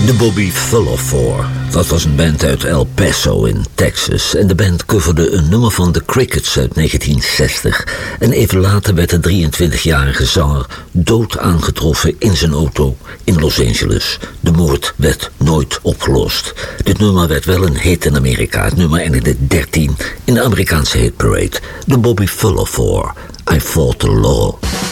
De Bobby Full-of-Four. Dat was een band uit El Paso in Texas. En de band coverde een nummer van The Crickets uit 1960. En even later werd de 23-jarige zanger dood aangetroffen in zijn auto in Los Angeles. De moord werd nooit opgelost. Dit nummer werd wel een hit in Amerika. Het nummer eindigde 13 in de Amerikaanse hitparade. De Bobby Full-of-Four. I Fought the Law.